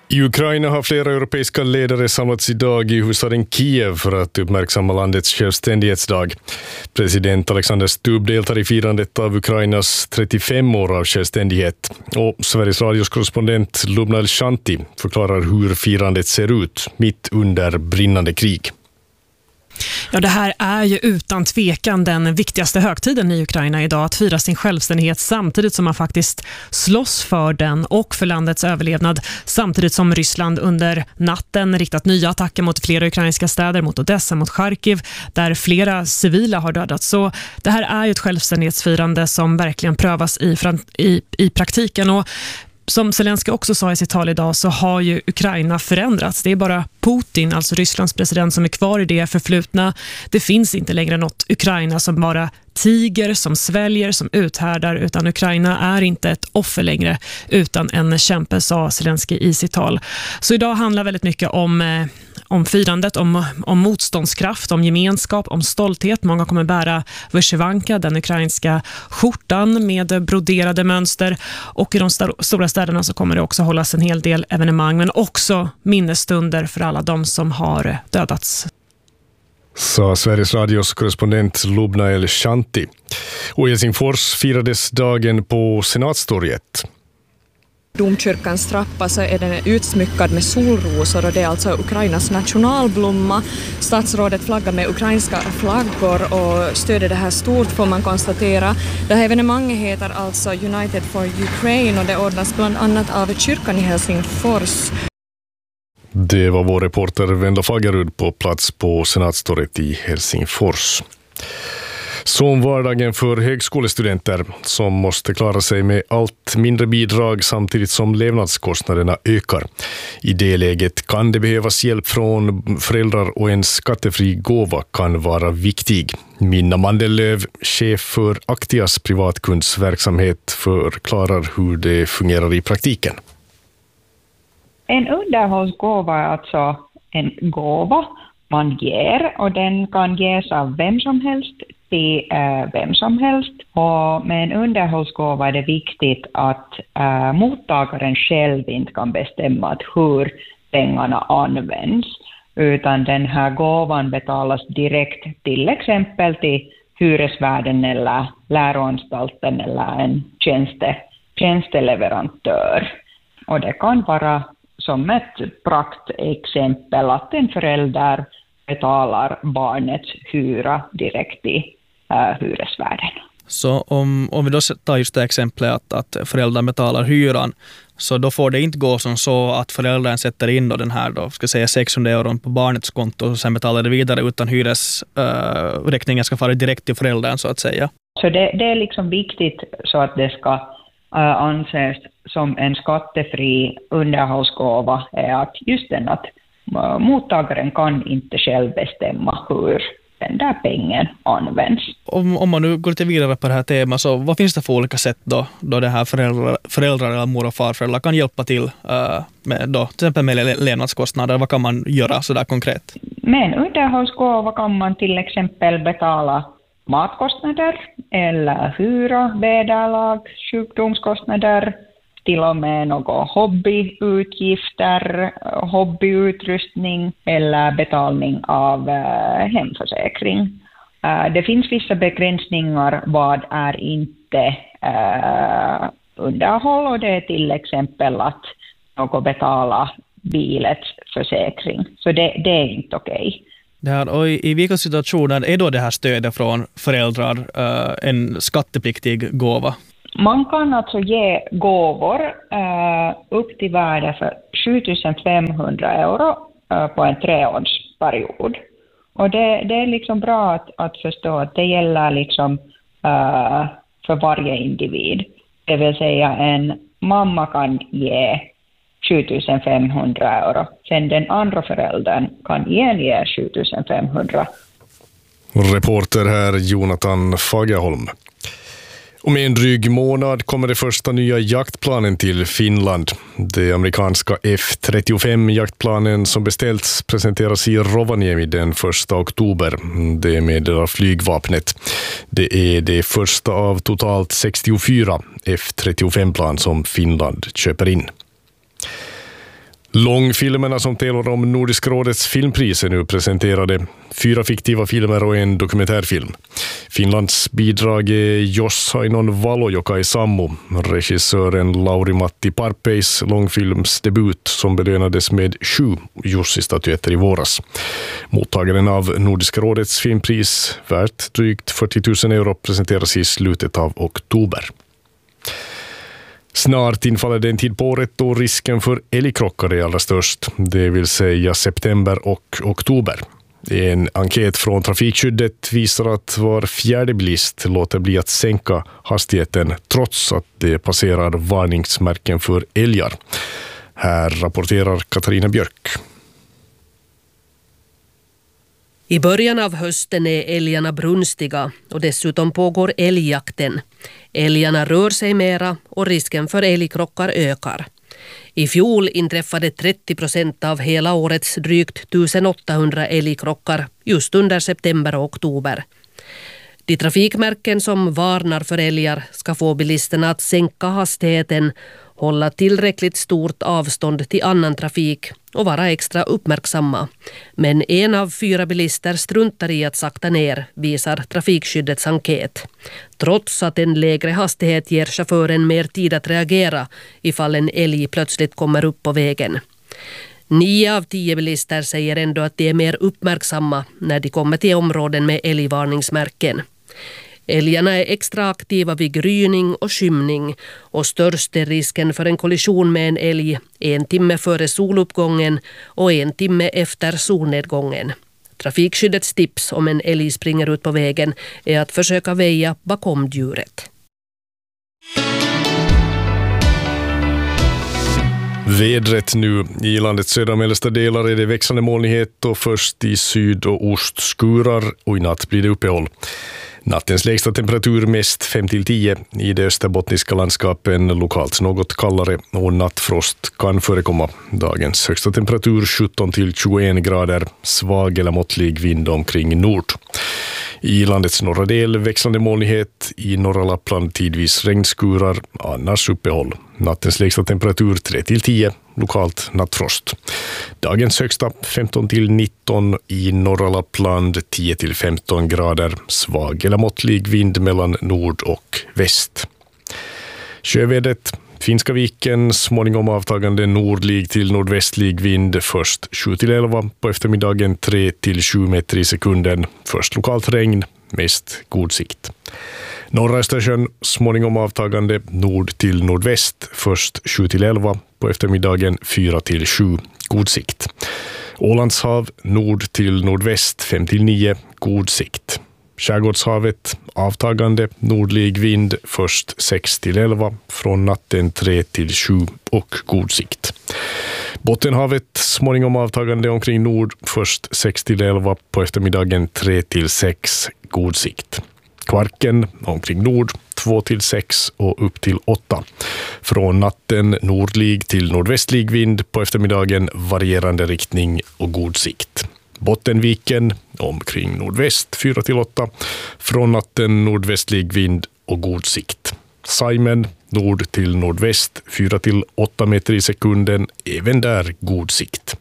I Ukraina har flera europeiska ledare samlats idag i huvudstaden Kiev för att uppmärksamma landets självständighetsdag. President Alexander Stubb deltar i firandet av Ukrainas 35 år av självständighet. Och Sveriges Radios korrespondent Lubna El-Shanti förklarar hur firandet ser ut mitt under brinnande krig. Ja, det här är ju utan tvekan den viktigaste högtiden i Ukraina idag, att fira sin självständighet samtidigt som man faktiskt slåss för den och för landets överlevnad, samtidigt som Ryssland under natten riktat nya attacker mot flera ukrainska städer, mot Odessa, mot Charkiv, där flera civila har dödats. Så det här är ju ett självständighetsfirande som verkligen prövas i praktiken. Och som Zelensky också sa i sitt tal idag så har ju Ukraina förändrats. Det är bara Putin, alltså Rysslands president, som är kvar i det förflutna. Det finns inte längre något Ukraina som bara tiger, som sväljer, som uthärdar, utan Ukraina är inte ett offer längre utan en kämpe, sa Zelensky i sitt tal. Så idag handlar väldigt mycket om firandet, om motståndskraft, om gemenskap, om stolthet. Många kommer bära vyshyvanka, den ukrainska skjortan med broderade mönster, och i de stora städerna så kommer det också hållas en hel del evenemang, men också minnesstunder för alla de som har dödats. Sa Sveriges Radios korrespondent Lubna El-Shanti. Och i Helsingfors firades dagen på Senatstorget. Domkyrkans trappa så är den utsmyckad med solrosor, och det är alltså Ukrainas nationalblomma. Statsrådet flaggar med ukrainska flaggor och stöder det här stort, får man konstatera. Det här evenemanget heter alltså United for Ukraine och det ordnas bland annat av kyrkan i Helsingfors. Det var vår reporter Wendla Fagerud på plats på Senatstorget i Helsingfors. Som vardagen för högskolestudenter som måste klara sig med allt mindre bidrag samtidigt som levnadskostnaderna ökar. I det läget kan det behövas hjälp från föräldrar, och en skattefri gåva kan vara viktig. Minna Mandelöv, chef för Aktias privatkundsverksamhet, förklarar hur det fungerar i praktiken. En underhållsgåva är alltså en gåva man ger, och den kan ges av vem som helst till vem som helst. Och med en underhållsgåva är det viktigt att mottagaren själv inte kan bestämma hur pengarna används, utan den här gåvan betalas direkt till exempel till hyresvärden eller läroanstalten eller en tjänsteleverantör. Och det kan vara som ett praktexempel att en förälder betalar barnets hyra direkt till hyresvärden. Så om vi då tar just det exemplet att föräldern betalar hyran, så då får det inte gå som så att föräldern sätter in då den här då, ska säga 600 euro på barnets konto och sen betalar det vidare, utan hyresräkningen ska fara direkt till föräldern så att säga. Så det är liksom viktigt så att det ska anses som en skattefri underhållsgåva är att just den att mottagaren kan inte själv bestämma hur den där pengen används. Om man nu går lite vidare på det här temat, så vad finns det för olika sätt då det här föräldrar eller mor- och farföräldrar kan hjälpa till med då, till exempel med levnadskostnader? Vad kan man göra så där konkret? Med en underhållsgåva kan man till exempel betala matkostnader eller hyra, vederlag, sjukdomskostnader, till och med några hobbyutgifter, hobbyutrustning eller betalning av hemförsäkring. Det finns vissa begränsningar vad är inte underhåll, och det är till exempel att något betala bilets försäkring. Så det är inte okej. Och i vilka situationer är då det här stödet från föräldrar en skattepliktig gåva? Man kan alltså ge gåvor upp till värde för 7500 euro på en 3-årsperiod. Och det är liksom bra att förstå att det gäller liksom för varje individ. Det vill säga en mamma kan ge 7500 euro. Sen den andra föräldern kan ge 7500. Reporter här Jonathan Fagerholm. Om en dryg månad kommer det första nya jaktplanen till Finland. Det amerikanska F-35-jaktplanen som beställts presenteras i Rovaniemi den 1 oktober. Det meddelar flygvapnet. Det är det första av totalt 64 F-35-plan som Finland köper in. Långfilmerna som tävlar om Nordiska rådets filmpris är nu presenterade. 4 fiktiva filmer och en dokumentärfilm. Finlands bidrag är Jossain Valojokai Sammu, regissören Lauri-Matti Parpeis långfilmsdebut som belönades med 7 Jussi-statyetter i våras. Mottagaren av Nordiska rådets filmpris, värt drygt 40 000 euro, presenteras i slutet av oktober. Snart infaller den tid på året då risken för älgkrockar är allra störst, det vill säga september och oktober. En enkät från Trafikskyddet visar att var fjärde bilist låter bli att sänka hastigheten trots att det passerar varningsmärken för älgar. Här rapporterar Katarina Björk. I början av hösten är älgarna brunstiga och dessutom pågår älgjakten. Älgarna rör sig mera och risken för älgkrockar ökar. I fjol inträffade 30% av hela årets drygt 1800 älgkrockar just under september och oktober. De trafikmärken som varnar för älgar ska få bilisterna att sänka hastigheten, hålla tillräckligt stort avstånd till annan trafik och vara extra uppmärksamma. Men 1 av 4 bilister struntar i att sakta ner, visar Trafikskyddets enkät. Trots att en lägre hastighet ger chauffören mer tid att reagera ifall en älg plötsligt kommer upp på vägen. 9 av 10 bilister säger ändå att de är mer uppmärksamma när de kommer till områden med älgvarningsmärken. Älgarna är extra aktiva vid gryning och skymning och störst är risken för en kollision med en älg 1 timme före soluppgången och 1 timme efter solnedgången. Trafikskyddets tips om en älg springer ut på vägen är att försöka väja bakom djuret. Vädret nu. I landets södra och mellersta delar är det växande molnighet och först i syd och ost skurar och i natt blir det uppehåll. Nattens lägsta temperatur mest 5-10 i det österbottniska landskapen, lokalt något kallare och nattfrost kan förekomma. Dagens högsta temperatur 17-21 grader, svag eller måttlig vind omkring nord. I landets norra del växlande molnighet, i norra Lappland tidvis regnskurar, annars uppehåll. Nattens lägsta temperatur 3-10, lokalt nattfrost. Dagens högsta 15-19, i norra Lappland 10-15 grader, svag eller måttlig vind mellan nord och väst. Sjövädret. Finska viken, småningom avtagande nordlig till nordvästlig vind, först 7-11, på eftermiddagen 3-7 meter i sekunden, först lokalt regn, mest god sikt. Norra Östersjön, småningom avtagande nord till nordväst, först 7-11, på eftermiddagen 4-7, god sikt. Ålandshav, nord till nordväst 5-9, god sikt. Skärgårdshavet, avtagande nordlig vind, först 6-11, från natten 3-7 och god sikt. Bottenhavet, småningom avtagande omkring nord, först 6-11, på eftermiddagen 3-6, god sikt. Kvarken, omkring nord, 2-6 och upp till 8. Från natten nordlig till nordvästlig vind, på eftermiddagen varierande riktning och god sikt. Bottenviken, omkring nordväst 4-8, från natten nordvästlig vind och god sikt. Saimen, nord till nordväst 4-8 meter i sekunden, även där god sikt.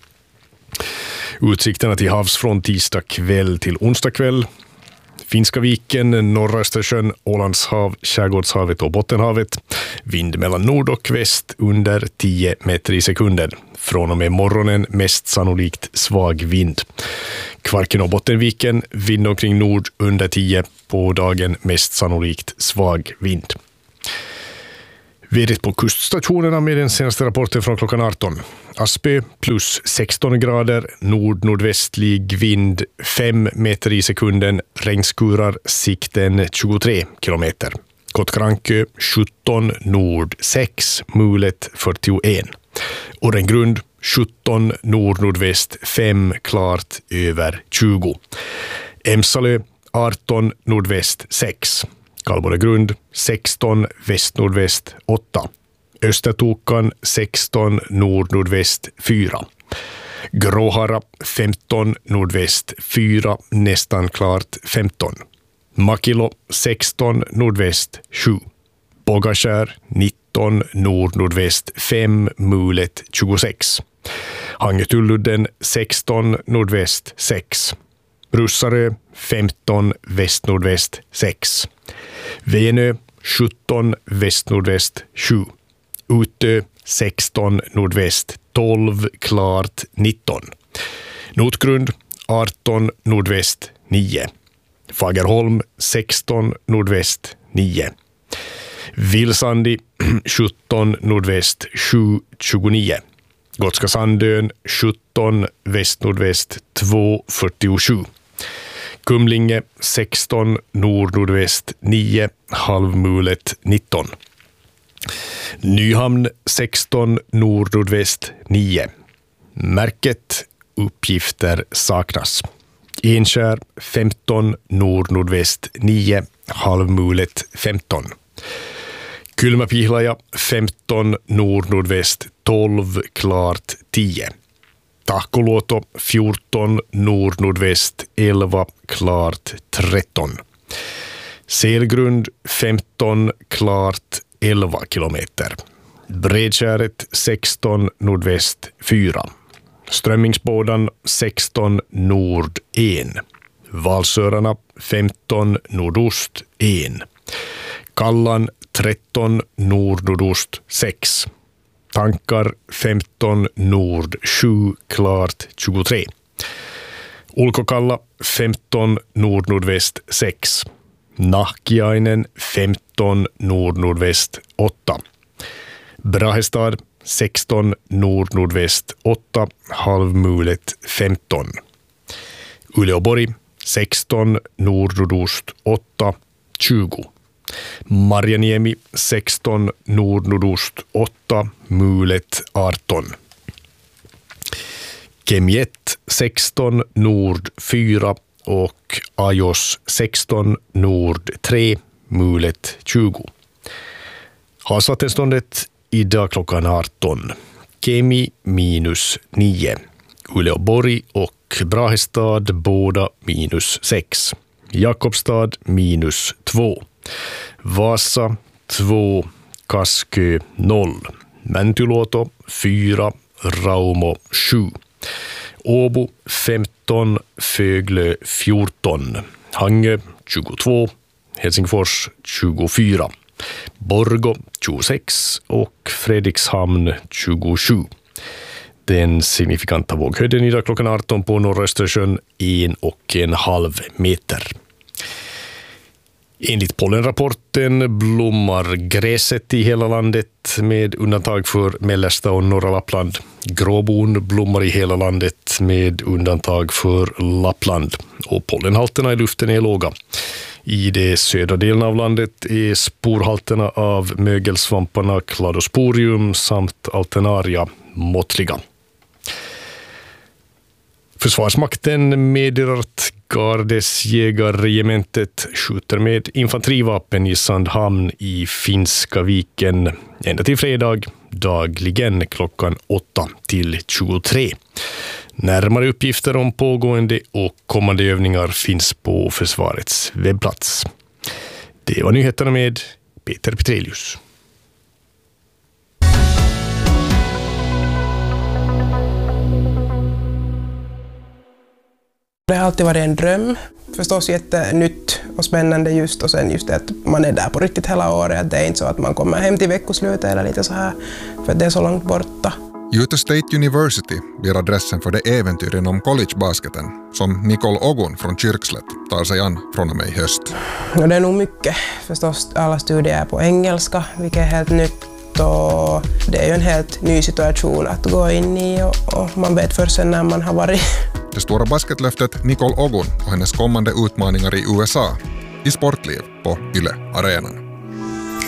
Utsikterna till havs från tisdag kväll till onsdag kväll. Finska viken, norra Östersjön, Ålandshav, Skärgårdshavet och Bottenhavet. Vind mellan nord och väst under 10 meter i sekunden. Från och med morgonen mest sannolikt svag vind. Kvarken och Bottenviken, vind omkring nord under 10, på dagen mest sannolikt svag vind. Vädret på kuststationerna med den senaste rapporten från klockan 18. Aspö plus 16 grader, nord-nordvästlig vind 5 meter i sekunden, regnskurar, sikten 23 kilometer. Kottkrankö 17, nord 6, mulet 41. Orrengrund 17, nord-nordväst 5, klart över 20. Emsalö 18, nordväst 6. Kalboregrund 16, väst-nordväst 8. Östertokan 16, nord-nordväst 4. Gråhara 15, nordväst 4, nästan klart 15. Makilo 16, nordväst 7. Bågakärr 19. 19, nord-nordväst 5, mulet 26. Hangetulludden 16, nordväst 6. Russarö 15, väst-nordväst 6. Venö 17, väst-nordväst 7. Utö 16, nordväst 12, klart 19. Notgrund 18, nordväst 9. Fagerholm 16, nordväst 9. Vilsandi 17, nordväst 7, 29. Gotska Sandön 17, väst-nordväst 2, 47. Kumlinge 16, nord-nordväst 9, halvmulet 19. Nyhamn 16, nord-nordväst 9. Märket uppgifter saknas. Enskär 15, nord-nordväst 9, halvmulet 15. Kylmäpihlaja 15, nord-nordväst 12, klart 10. Tahkoluoto 14, nord-nordväst 11, klart 13. Selgrund 15, klart 11 kilometer. Bredskäret 16, nordväst 4. Strömmingsbådan 16, nord 1. Valsörarna 15, nordost 1. Kallan 13, nord-nordost 6. Tankar 15, nord 7, klart 23. Ulkokalla 15, nord-nordväst 6. Nahkiainen 15, nord-nordväst 8. Brahestad 16, nord-nordväst 8, halvmulet 15. Uleåborg 16, nord-nordost 8, 20. Marjaniemi 16, nord-nordost 8, mulet 18. Kemiett 16, nord 4 och Ajos 16, nord 3, mulet 20. Havsvattenståndet idag klockan 18. Kemi minus 9. Uleåborg och Brahestad båda minus 6. Jakobstad minus 2. Vasa 2, Kaskö 0. Mäntyluoto 4, Raumo 7. Åbo 15, Föglö 14. Hangö 22, Helsingfors 24. Borgå 26 och Fredrikshamn 27. Den signifikanta våghöjden idag klockan 18 på norra Östersjön 1,5 meter. Enligt pollenrapporten blommar gräset i hela landet med undantag för mellersta och norra Lappland. Gråbon blommar i hela landet med undantag för Lappland och pollenhalterna i luften är låga. I de södra delen av landet är sporhalterna av mögelsvamparna Cladosporium samt Alternaria måttliga. Försvarsmakten meddelar att Gardes jägarregementet skjuter med infanterivapen i Sandhamn i Finska viken ända till fredag, dagligen klockan 8 till 23. Närmare uppgifter om pågående och kommande övningar finns på försvarets webbplats. Det var nyheterna med Peter Petrelius. Det har alltid varit en dröm. Förstås jättenytt och spännande just och sen just det att man är där på riktigt hela året. Att det är inte så att man kommer hem till veckoslutet eller lite så här för att det är så långt borta. Utah State University blir adressen för det äventyren om collegebasketen som Nicole Ogun från Kyrkslätt tar sig an från och med i höst. Och det är nog mycket. Förstås alla studier är på engelska, vilket är helt nytt. Och det är ju en helt ny situation att gå in i och man vet först sen när man har varit. Det stora basketlöftet Nicole Ogun och hennes kommande utmaningar i USA i Sportliv på Yle Arenan.